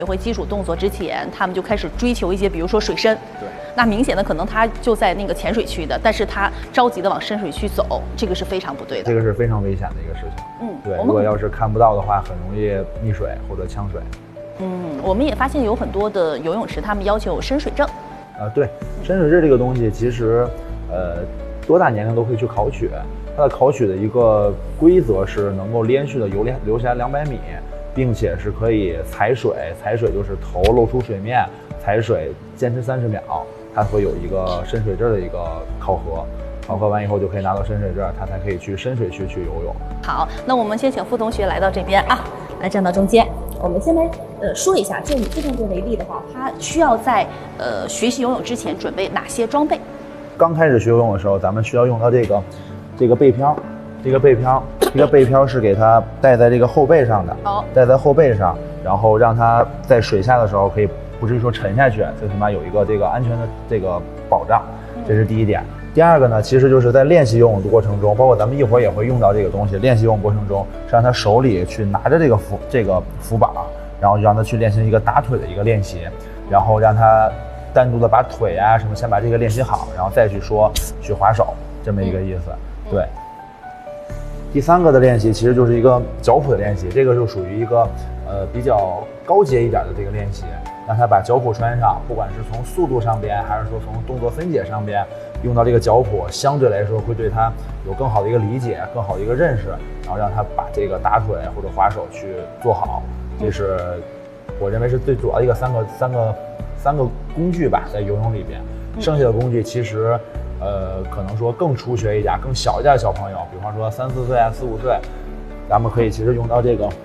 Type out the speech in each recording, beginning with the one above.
学会基础动作之前，他们就开始追求一些，比如说水深。 对， 那明显的可能他就在那个浅水区的，但是他着急的往深水区走，这个是非常不对的。 这个是非常危险的一个事情。对，如果要是看不到的话，很容易溺水或者呛水。 我们也发现有很多的游泳池，他们要求有深水证。 对，深水证这个东西，其实多大年龄都可以去考取。它的考取的一个规则是能够连续的游下200米。并且是可以踩水，踩水就是头露出水面，踩水坚持30秒，它会有一个深水证的一个考核，考核完以后就可以拿到深水证，它才可以去深水区去游泳。 好，那我们先请傅同学来到这边啊，来站到中间。我们先来说一下，就以自动队为例的话，他需要在学习游泳之前准备哪些装备？ 刚开始学游泳的时候，咱们需要用到这个背漂。这个背漂是给它戴在这个后背上的，戴在后背上，然后让它在水下的时候可以不至于说沉下去，最起码有一个这个安全的这个保障，这是第一点。第二个呢，其实就是在练习游泳的过程中，包括咱们一会儿也会用到这个东西。练习游泳过程中，是让他手里去拿着这个浮板，然后让他去练习一个打腿的一个练习，然后让他单独的把腿啊什么先把这个练习好，然后再去划手这么一个意思。对。第3个的练习其实就是一个脚蹼的练习，这个就属于一个比较高阶一点的这个练习，让他把脚蹼穿上，不管是从速度上边，还是说从动作分解上边，用到这个脚蹼，相对来说会对他有更好的一个理解，更好的一个认识，然后让他把这个打腿或者划手去做好。这是我认为是最主要的一个三个工具吧，在游泳里边。剩下的工具其实可能说更初学一点、更小一点的小朋友，比方说3、4岁啊、4、5岁，咱们可以其实用到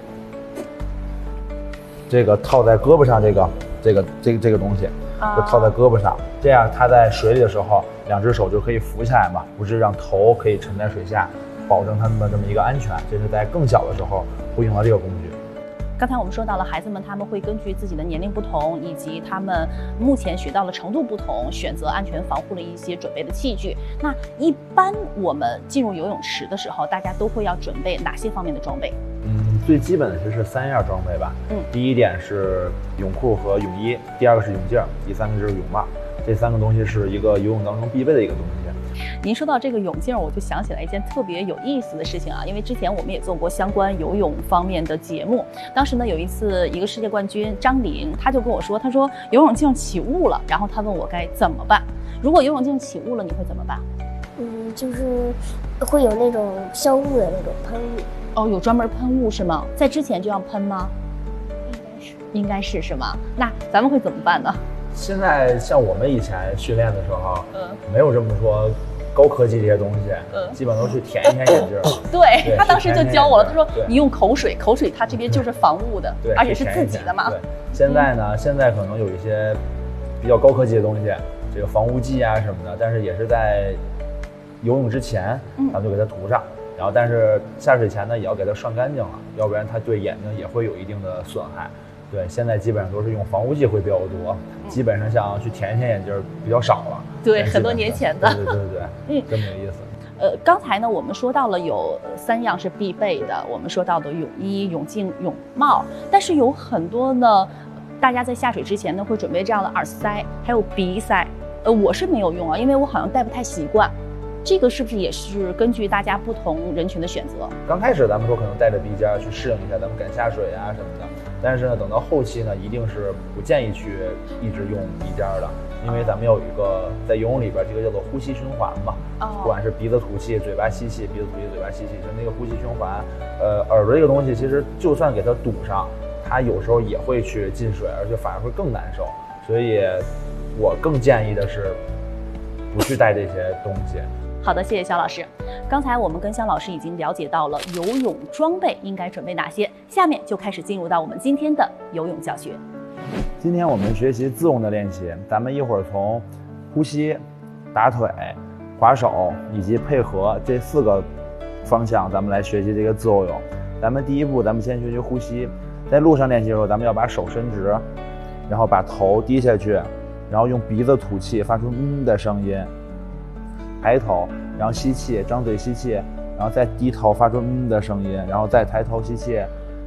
这个套在胳膊上这个东西，就套在胳膊上，这样他在水里的时候，2只手就可以浮起来嘛，不是让头可以沉在水下，保证他们的这么一个安全。这是在更小的时候会用到这个工具。 刚才我们说到了，孩子们他们会根据自己的年龄不同，以及他们目前学到的程度不同，选择安全防护的一些准备的器具。那一般我们进入游泳池的时候，大家都会要准备哪些方面的装备？ 最基本的是3样装备吧。第一点是泳裤和泳衣，第2个是泳镜，第3个就是泳帽。这3个东西是一个游泳当中必备的一个东西。 您说到这个泳镜，我就想起来一件特别有意思的事情啊，因为之前我们也做过相关游泳方面的节目。当时呢，有一次一个世界冠军张琳，他就跟我说，他说游泳镜起雾了，然后他问我该怎么办。如果游泳镜起雾了，你会怎么办？ 就是会有那种消雾的那种喷雾。 哦，有专门喷雾是吗？在之前就要喷吗？应该是吗？那咱们会怎么办呢？ 现在像我们以前训练的时候，没有这么说高科技这些东西，基本都去舔一舔眼镜。 对，他当时就教我了，他说你用口水它这边就是防雾的，而且是自己的嘛。 对，现在可能有一些比较高科技的东西，这个防雾剂啊什么的，但是也是在游泳之前，咱们就给它涂上，然后但是下水前呢也要给它涮干净了，要不然它对眼睛也会有一定的损害。对，现在基本上都是用防雾剂会比较多，基本上像去舔一舔眼镜比较少了。 对，很多年前的。 对，这么有意思。 刚才呢，我们说到了有3样是必备的，我们说到的泳衣、泳镜、泳帽，但是有很多呢，大家在下水之前呢会准备这样的耳塞，还有鼻塞。我是没有用啊，因为我好像戴不太习惯。这个是不是也是根据大家不同人群的选择？ 刚开始咱们说可能带着鼻尖去适应一下咱们敢下水啊什么的，但是呢，等到后期呢，一定是不建议去一直用鼻尖的，因为咱们有一个在游泳里边这个叫做呼吸循环嘛，不管是鼻子吐气、嘴巴吸气，鼻子吐气、嘴巴吸气，就那个呼吸循环。耳朵这个东西其实就算给它堵上，它有时候也会去进水，而且反而会更难受。所以我更建议的是不去带这些东西。 好的，谢谢肖老师。刚才我们跟肖老师已经了解到了游泳装备应该准备哪些，下面就开始进入到我们今天的游泳教学。 今天我们学习自泳的练习，咱们一会儿从呼吸、打腿、划手以及配合这4个方向，咱们来学习这个自由泳。咱们第一步，咱们先学习呼吸。在路上练习的时候，咱们要把手伸直，然后把头低下去，然后用鼻子吐气，发出的声音。抬头，然后吸气，张嘴吸气，然后再低头发出的声音，然后再抬头吸气，然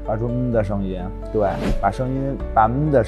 发出的声音，对，把